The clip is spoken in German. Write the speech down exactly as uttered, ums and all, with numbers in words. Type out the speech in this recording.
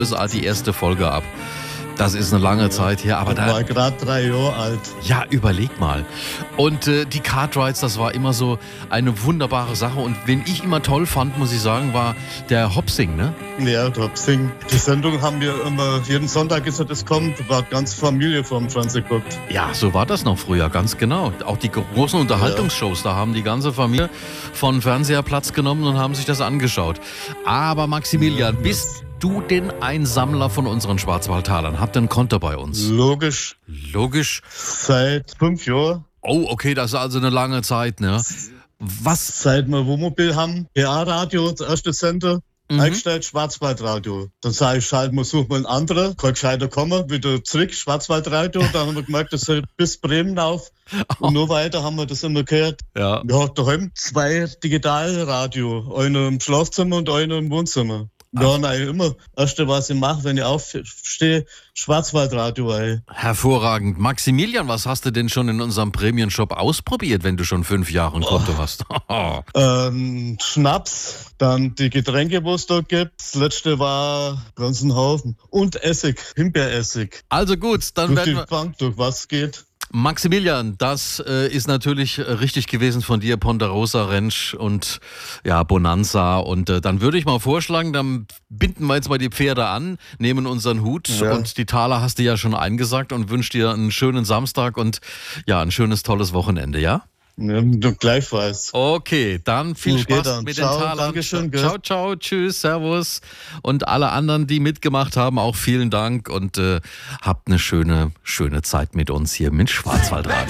die erste Folge ab. Das ist eine lange Zeit her, aber Ich da war gerade drei Jahre alt. ja, überleg mal. Und äh, die Cartwrights, das war immer so eine wunderbare Sache. Und wen ich immer toll fand, muss ich sagen, war der Hopsing, ne? Ja, der Sing. Die Sendung haben wir immer, jeden Sonntag ist er das kommt, war die ganze Familie vom Fernsehen geguckt. Ja, so war das noch früher, ganz genau. Auch die großen Unterhaltungsshows, da haben die ganze Familie von Fernseher Platz genommen und haben sich das angeschaut. Aber Maximilian, Ja, bist du denn ein Sammler von unseren Schwarzwaldtalern? Habt ihr ein Konto bei uns? Logisch, Logisch. seit fünf Jahren, Oh, okay, das ist also eine lange Zeit, ne? Was? seit wir Wohnmobil haben, P A-Radio, das erste Sender, Mhm. eingestellt, Schwarzwaldradio. Dann sage ich, schalt mal, such mal einen anderen, kann gescheiter kommen, wieder zurück, Schwarzwaldradio. Dann haben wir gemerkt, das hört bis Bremen auf. Und nur weiter haben wir das immer gehört. Ja. Wir haben daheim zwei Digitalradio, einer im Schlafzimmer und einer im Wohnzimmer. Wir haben eigentlich immer, das erste, was ich mache, wenn ich aufstehe, Schwarzwaldradio. Ey. Hervorragend. Maximilian, was hast du denn schon in unserem Premium-Shop ausprobiert, wenn du schon fünf Jahre ein Konto hast? Ähm, Schnaps, dann die Getränke, wo es da gibt. Das letzte war ganzen Haufen. Und Essig, Himbeeressig. Also gut, dann Durch werden die wir... Bank, durch was geht. Maximilian, das äh, ist natürlich äh, richtig gewesen von dir, Ponderosa Ranch und ja, Bonanza. Und äh, dann würde ich mal vorschlagen, dann binden wir jetzt mal die Pferde an, nehmen unseren Hut Ja. und die Taler hast du ja schon eingesagt und wünsche dir einen schönen Samstag und ja, ein schönes, tolles Wochenende, ja? Ja, du gleichfalls. Okay, dann viel Okay, Spaß dann. mit Ciao, den Talern. Dankeschön, gell? Ciao, ciao, tschüss, servus. Und alle anderen, die mitgemacht haben, auch vielen Dank und äh, habt eine schöne, schöne Zeit mit uns hier mit Schwarzwaldradio.